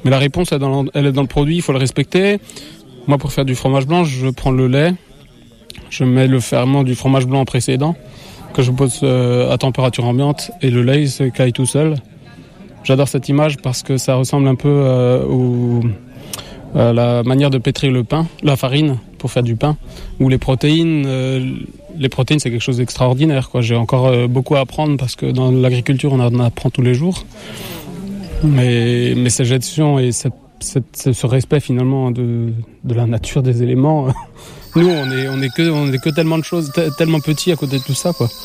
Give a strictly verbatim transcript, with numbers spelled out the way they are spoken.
Mais la réponse, elle est dans, elle est dans le produit, il faut le respecter. Moi, pour faire du fromage blanc, je prends le lait, je mets le ferment du fromage blanc précédent, que je pose euh, à température ambiante, et le lait, il se caille tout seul. J'adore cette image parce que ça ressemble un peu euh, au, à la manière de pétrir le pain, la farine, pour faire du pain, où les protéines, euh, les protéines, c'est quelque chose d'extraordinaire, quoi. J'ai encore euh, beaucoup à apprendre parce que dans l'agriculture, on en apprend tous les jours. Mais, mais cette gestion et cette, cette, ce respect finalement de, de la nature des éléments, nous on est, on est que, on est que tellement de choses, t- tellement petits à côté de tout ça, quoi.